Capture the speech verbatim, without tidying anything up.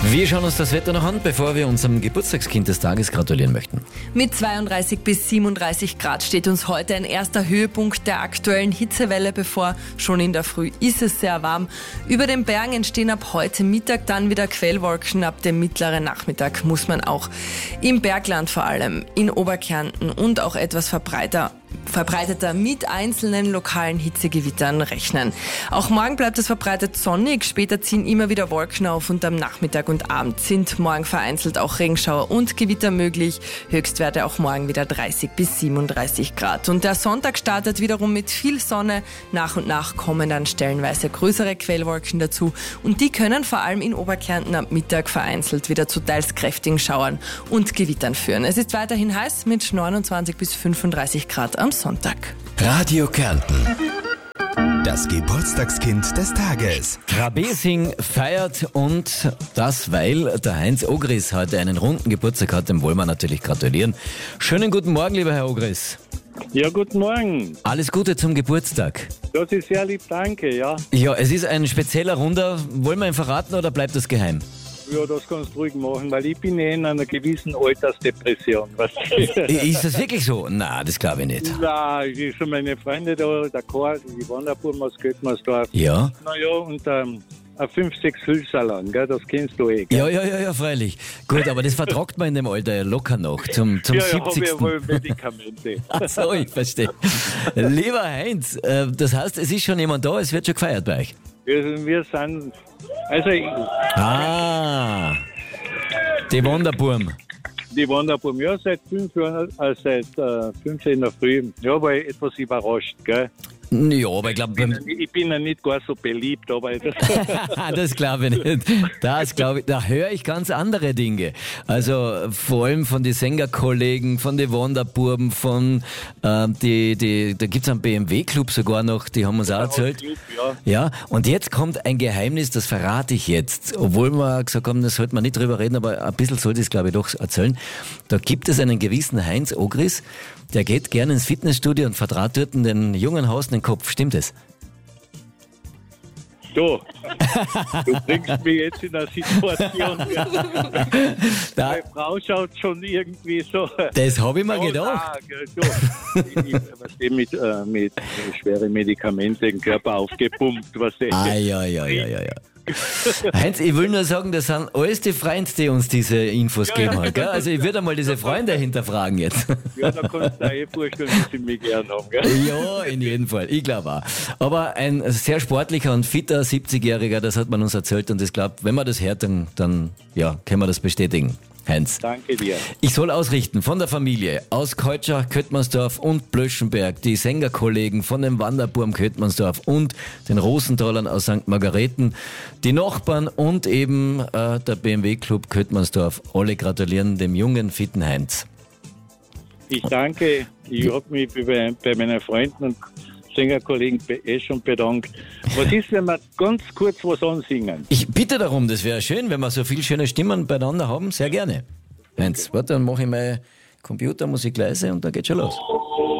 Wir schauen uns das Wetter noch an, bevor wir unserem Geburtstagskind des Tages gratulieren möchten. Mit zweiunddreißig bis siebenunddreißig Grad steht uns heute ein erster Höhepunkt der aktuellen Hitzewelle bevor. Schon in der Früh ist es sehr warm. Über den Bergen entstehen ab heute Mittag dann wieder Quellwolken. Ab dem mittleren Nachmittag muss man auch im Bergland vor allem, in Oberkärnten und auch etwas verbreiter verbreiteter mit einzelnen lokalen Hitzegewittern rechnen. Auch morgen bleibt es verbreitet sonnig, später ziehen immer wieder Wolken auf und am Nachmittag und Abend sind morgen vereinzelt auch Regenschauer und Gewitter möglich. Höchstwerte auch morgen wieder dreißig bis siebenunddreißig Grad. Und der Sonntag startet wiederum mit viel Sonne. Nach und nach kommen dann stellenweise größere Quellwolken dazu und die können vor allem in Oberkärnten am Mittag vereinzelt wieder zu teils kräftigen Schauern und Gewittern führen. Es ist weiterhin heiß mit neunundzwanzig bis fünfunddreißig Grad am Sonntag. Radio Kärnten. Das Geburtstagskind des Tages. Trabesing feiert und das, weil der Heinz Ogris heute einen runden Geburtstag hat, dem wollen wir natürlich gratulieren. Schönen guten Morgen, lieber Herr Ogris. Ja, guten Morgen. Alles Gute zum Geburtstag. Das ist sehr lieb, danke, ja. Ja, es ist ein spezieller Runder. Wollen wir ihn verraten oder bleibt das geheim? Ja, das kannst du ruhig machen, weil ich bin ja in einer gewissen Altersdepression. Was Ist das wirklich so? Nein, das glaube ich nicht. Nein, ich schon meine Freunde da, der Chor, die Wanderbuben aus Göttmersdorf. Ja? Naja, und ähm, ein fünf, sechs Hülsalon, gell, das kennst du eh, gell? Ja, ja, ja, ja, freilich. Gut, aber das vertragt man in dem Alter ja locker noch. Zum, zum ja, ja, siebzigsten habe ich wohl Medikamente. Ach so, ich verstehe. Lieber Heinz, äh, das heißt, es ist schon jemand da, es wird schon gefeiert bei euch. Wir, wir sind, also ich, Ah, die Wanderburm. die Wanderbuben, ja, seit fünf Jahren, äh, seit äh, fünf in der Früh, ja, war ich etwas überrascht, gell? Ja, aber ich glaube, Ich bin ja nicht gar so beliebt, aber das das glaube ich nicht. Das glaube ich, da höre ich ganz andere Dinge. Also vor allem von den Sängerkollegen, von den Wanderburben, von ähm, die, die, da gibt es einen B M W-Club sogar noch, die haben uns auch erzählt. Club, ja. Ja, und jetzt kommt ein Geheimnis, das verrate ich jetzt, obwohl wir gesagt haben, da sollte man nicht drüber reden, aber ein bisschen sollte ich es, glaube ich, doch erzählen. Da gibt es einen gewissen Heinz Ogris, der geht gerne ins Fitnessstudio und vertraut dort den jungen Haus den Kopf. Stimmt es? Du, du bringst mich jetzt in eine Situation. Da, Meine Frau schaut schon irgendwie so. das habe ich mir so gedacht. nah, du, ich, ich, was die mit, äh, mit schweren Medikamenten den Körper aufgepumpt. Was die, Ah, ja, ja, ja, ja, ja. Heinz, ich will nur sagen, das sind alles die Freunde, die uns diese Infos Ja, gegeben ja. haben. Gell? Also ich würde einmal diese Freunde hinterfragen jetzt. Ja, da kannst du dir eh vorstellen, dass sie mich gern haben. Gell? Ja, in jedem Fall. Ich glaube auch. Aber ein sehr sportlicher und fitter siebzigjähriger, das hat man uns erzählt und ich glaube, wenn man das hört, dann, dann ja, können wir das bestätigen. Heinz. Danke dir. Ich soll ausrichten von der Familie aus Keutschach, Köttmannsdorf und Blöschenberg, die Sängerkollegen von dem Wanderburm Köttmannsdorf und den Rosentalern aus Sankt Margareten, die Nachbarn und eben äh, der B M W-Club Köttmannsdorf. Alle gratulieren dem jungen, fitten Heinz. Ich danke. Ich habe mich bei, bei meinen Freunden und Sängerkollegen eh schon bedankt. Was ist, wenn wir ganz kurz was ansingen? Ich bitte darum, das wäre schön, wenn wir so viele schöne Stimmen beieinander haben. Sehr gerne. Heinz, warte, dann mache ich meine Computermusik leise und dann geht schon los.